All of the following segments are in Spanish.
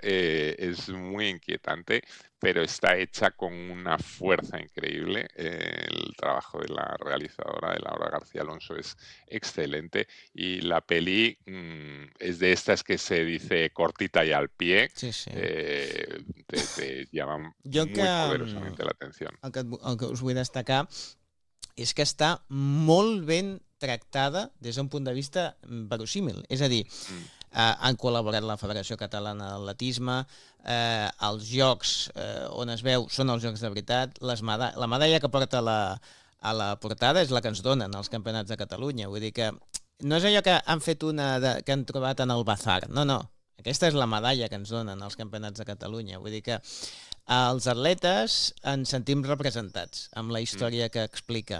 es muy inquietante, pero está hecha con una fuerza increíble. El trabajo de la realizadora, de Laura García Alonso, es excelente y la peli es de estas que se dice cortita y al pie, Sí, sí. te llaman Jo muy poderosamente la atención. el que us vull destacar és que està molt ben tractada des d'un punt de vista verosímil. És a dir, Mm, han col·laborat la Federació Catalana d'Atletisme, els jocs on es veu són els jocs de veritat, la medalla que porta a la portada és la que ens donen als campionats de Catalunya. Vull dir que no és allò que han fet que han trobat en el bazar. No, no. Aquesta és la medalla que ens donen als campionats de Catalunya. Vull dir que els atletes ens sentim representats amb la mm. història que explica.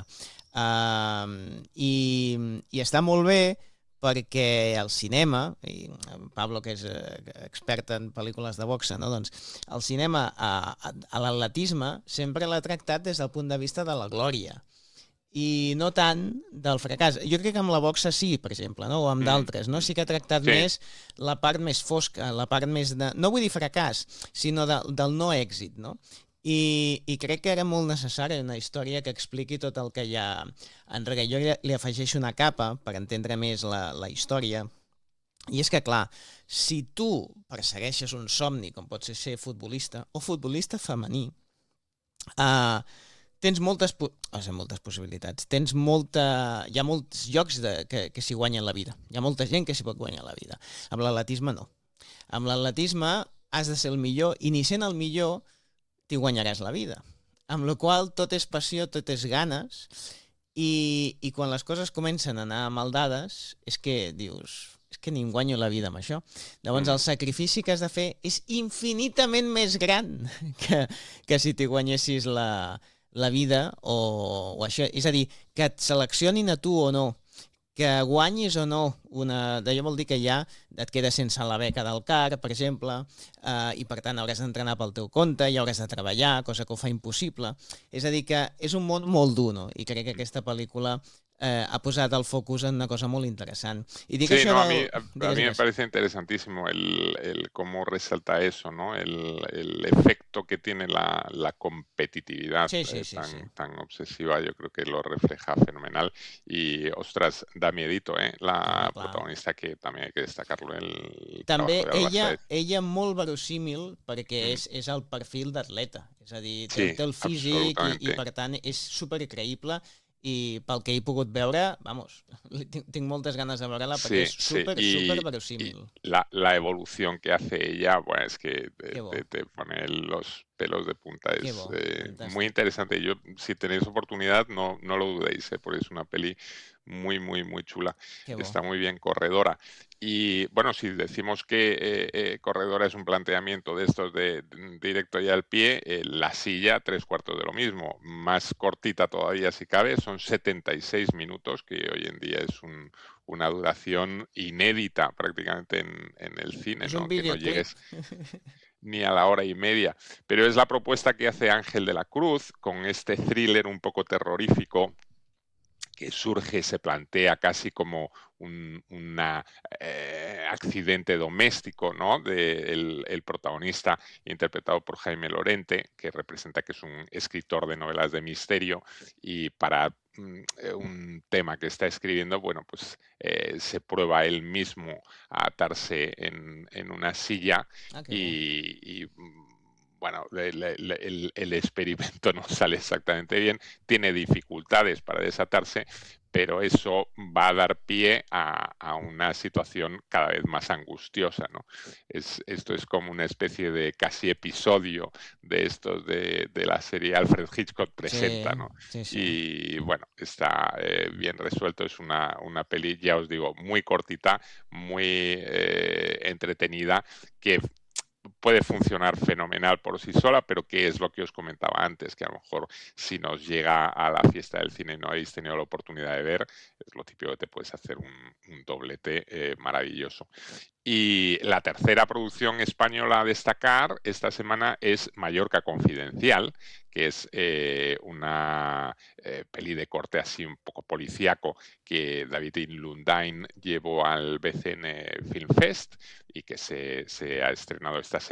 I, I està molt bé perquè el cinema, i Pablo, que és expert en pel·lícules de boxa, no? Doncs el cinema a l'atletisme sempre l'ha tractat des del punt de vista de la glòria i no tant del fracàs. Jo crec que amb la boxa sí, per exemple, no? O amb d'altres, no? Sí que ha tractat Sí, més la part més fosca, la part més de... No vull dir fracàs, sinó del no èxit, no? I crec que era molt necessari una història que expliqui tot el que hi ha enrere. Jo li afegeixo una capa per entendre més la història. I és que, clar, si tu persegueixes un somni, com pot ser futbolista, o futbolista femení, tens moltes possibilitats. Hi ha molts llocs que s'hi guanyen la vida. Hi ha molta gent que s'hi pot guanyar la vida. Amb l'atletisme no. Amb l'atletisme has de ser el millor i ni sent el millor t'hi guanyaràs la vida. Amb la qual tot és passió, tot és ganes i quan les coses comencen a anar mal dades és que dius, és que ni em guanyo la vida amb això. Llavors el mm, sacrifici que has de fer és infinitament més gran que si t'hi guanyessis la vida o això. És a dir, que et seleccionin a tu o no, que guanyis o no d'allò vol dir que ja et quedes sense la beca del CAR, per exemple, i per tant hauràs d'entrenar pel teu compte i hauràs de treballar, cosa que ho fa impossible. És a dir, que és un món molt dur, no? I crec que aquesta pel·lícula ha posat el focus en una cosa molt interessant. I dic sí, això no, del... a Digues, mí me digues. parece interesantísimo el cómo resalta eso, ¿no? El efecto que tiene la competitividad Sí, sí, sí, sí. tan obsesiva, yo creo que lo refleja fenomenal. Y, ostras, da miedito, ¿eh? Clar, La clar. protagonista, que también hay que destacarlo, el També trabajo de Alba Sáez. ella molt verosímil perquè Mm, és el perfil d'atleta. És a dir, sí, té el físic i absolutamente. per tant és supercreïble i pel que he pogut veure, vamos, tinc moltes ganes de veure-la perquè Sí, és sí. super Y verosímil. la evolución que hace ella, bueno, es que Que bo, te pone los pelos de punta. que Es bo, muy fantàstic. interesante. Yo, si tenéis oportunidad, no lo dudéis, porque es una peli muy, muy, muy chula. Que bo. Está muy bien corredora. Y bueno, si decimos que corredora es un planteamiento de estos de directo y al pie, la silla, tres cuartos de lo mismo. Más cortita todavía si cabe, son 76 minutos, que hoy en día es una duración inédita prácticamente en el cine, És un ¿no? Que no videoclip. llegues ni a la hora y media. Pero es la propuesta que hace Ángel de la Cruz con este thriller un poco terrorífico que surge, se plantea casi como un accidente doméstico, ¿no? El protagonista, interpretado por Jaime Lorente, que representa que es un escritor de novelas de misterio y para un tema que está escribiendo, bueno, pues se prueba él mismo a atarse en una silla Ah, que bo. y bueno, el experimento no sale exactamente bien, tiene dificultades para desatarse, pero eso va a dar pie a una situación cada vez más angustiosa, ¿no? Esto es como una especie de casi episodio de estos de la serie Alfred Hitchcock Sí, presenta, ¿no? sí, sí. Y bueno, está bien resuelto, es una peli, ya os digo, muy cortita, muy entretenida, que puede funcionar fenomenal por sí sola, pero que es lo que os comentaba antes, que a lo mejor si nos llega a la fiesta del cine y no habéis tenido la oportunidad de ver, es lo típico que te puedes hacer un doblete maravilloso. Y la tercera producción española a destacar esta semana es Mallorca Confidencial, que es una peli de corte así un poco policíaco que David Lundain llevó al BCN Film Fest y que se ha estrenado esta semana